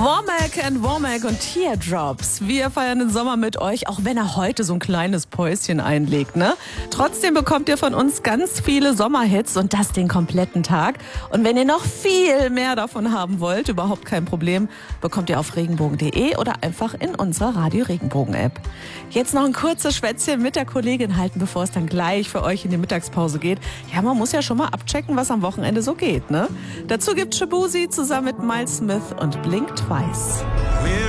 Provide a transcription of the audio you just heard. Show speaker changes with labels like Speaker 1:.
Speaker 1: Womack und Teardrops. Wir feiern den Sommer mit euch, auch wenn er heute so ein kleines Päuschen einlegt, ne? Trotzdem bekommt ihr von uns ganz viele Sommerhits und das den kompletten Tag. Und wenn ihr noch viel mehr davon haben wollt, überhaupt kein Problem, bekommt ihr auf regenbogen.de oder einfach in unserer Radio Regenbogen App. Jetzt noch ein kurzes Schwätzchen mit der Kollegin halten, bevor es dann gleich für euch in die Mittagspause geht. Ja, man muss ja schon mal abchecken, was am Wochenende so geht, ne? Dazu gibt Shabuzi zusammen mit Miles Smith und Blink Twice.